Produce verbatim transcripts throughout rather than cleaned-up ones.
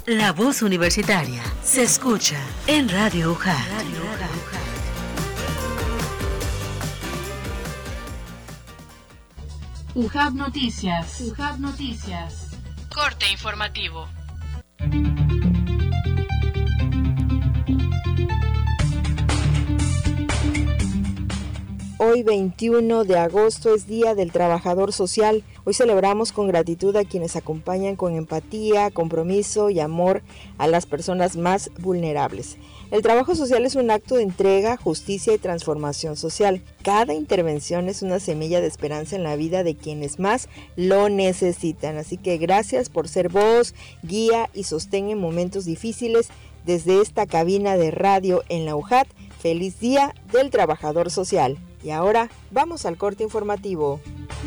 La voz universitaria se escucha en Radio UJAT. Radio UJAT Noticias. UJAT Noticias. Corte informativo. Hoy veintiuno de agosto es Día del Trabajador Social. Hoy celebramos con gratitud a quienes acompañan con empatía, compromiso y amor a las personas más vulnerables. El trabajo social es un acto de entrega, justicia y transformación social. Cada intervención es una semilla de esperanza en la vida de quienes más lo necesitan. Así que gracias por ser voz, guía y sostén en momentos difíciles. Desde esta cabina de radio en la UJAT, feliz Día del Trabajador Social. Y ahora vamos al corte informativo.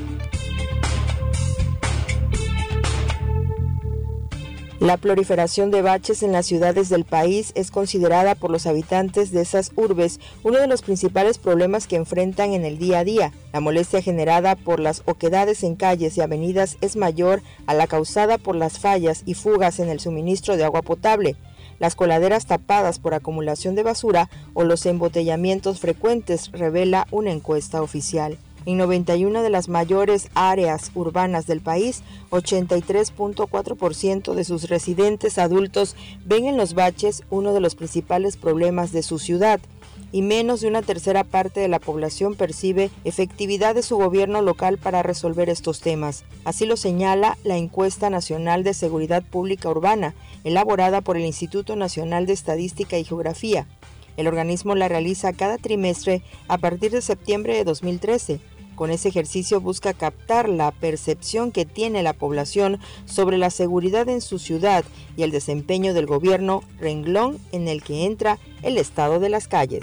La proliferación de baches en las ciudades del país es considerada por los habitantes de esas urbes uno de los principales problemas que enfrentan en el día a día. La molestia generada por las oquedades en calles y avenidas es mayor a la causada por las fallas y fugas en el suministro de agua potable, las coladeras tapadas por acumulación de basura o los embotellamientos frecuentes, revela una encuesta oficial. En noventa y una de las mayores áreas urbanas del país, ochenta y tres punto cuatro por ciento de sus residentes adultos ven en los baches uno de los principales problemas de su ciudad, y menos de una tercera parte de la población percibe efectividad de su gobierno local para resolver estos temas. Así lo señala la Encuesta Nacional de Seguridad Pública Urbana, elaborada por el Instituto Nacional de Estadística y Geografía. El organismo la realiza cada trimestre a partir de septiembre de dos mil trece. Con ese ejercicio busca captar la percepción que tiene la población sobre la seguridad en su ciudad y el desempeño del gobierno, renglón en el que entra el estado de las calles.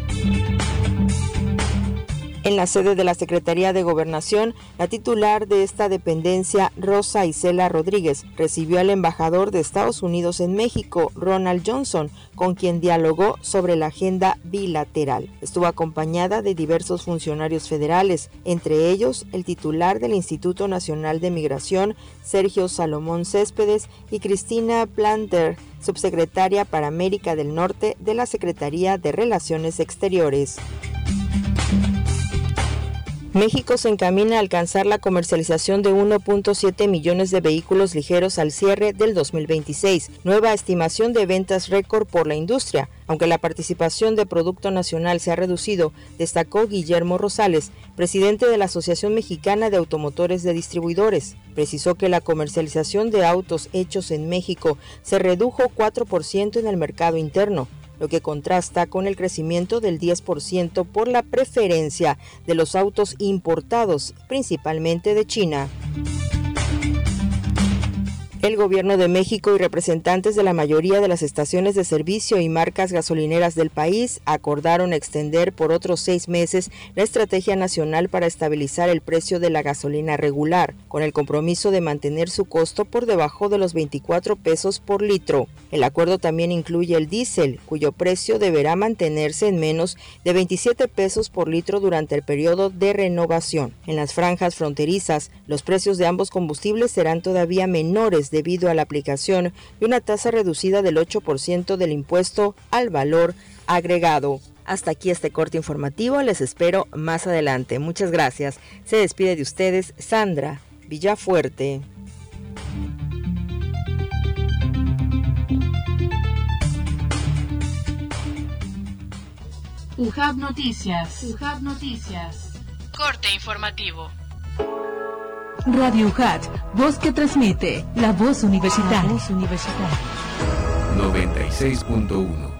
En la sede de la Secretaría de Gobernación, la titular de esta dependencia, Rosa Isela Rodríguez, recibió al embajador de Estados Unidos en México, Ronald Johnson, con quien dialogó sobre la agenda bilateral. Estuvo acompañada de diversos funcionarios federales, entre ellos el titular del Instituto Nacional de Migración, Sergio Salomón Céspedes, y Cristina Planter, subsecretaria para América del Norte de la Secretaría de Relaciones Exteriores. México se encamina a alcanzar la comercialización de uno punto siete millones de vehículos ligeros al cierre del dos mil veintiséis, nueva estimación de ventas récord por la industria. Aunque la participación de Producto Nacional se ha reducido, destacó Guillermo Rosales, presidente de la Asociación Mexicana de Automotores de Distribuidores. Precisó que la comercialización de autos hechos en México se redujo cuatro por ciento en el mercado interno, lo que contrasta con el crecimiento del diez por ciento por la preferencia de los autos importados, principalmente de China. El Gobierno de México y representantes de la mayoría de las estaciones de servicio y marcas gasolineras del país acordaron extender por otros seis meses la estrategia nacional para estabilizar el precio de la gasolina regular, con el compromiso de mantener su costo por debajo de los veinticuatro pesos por litro. El acuerdo también incluye el diésel, cuyo precio deberá mantenerse en menos de veintisiete pesos por litro durante el periodo de renovación. En las franjas fronterizas, los precios de ambos combustibles serán todavía menores debido a la aplicación de una tasa reducida del ocho por ciento del impuesto al valor agregado. Hasta aquí este corte informativo, les espero más adelante. Muchas gracias. Se despide de ustedes Sandra Villafuerte. UJAT Noticias. UJAT Noticias. Corte informativo. Radio UJAT, voz que transmite, la voz universitaria. La voz universitaria. noventa y seis punto uno.